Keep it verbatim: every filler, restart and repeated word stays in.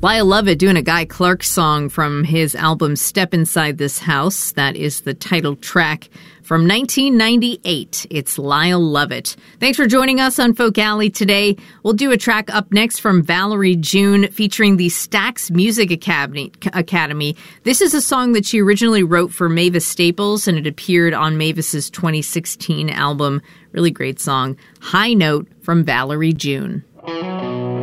Lyle Lovett doing a Guy Clark song from his album Step Inside This House. That is the title track from nineteen ninety-eight. It's Lyle Lovett. Thanks for joining us on Folk Alley today. We'll do a track up next from Valerie June featuring the Stax Music Academy. Academy. This is a song that she originally wrote for Mavis Staples, and it appeared on Mavis's twenty sixteen album. Really great song. High Note from Valerie June.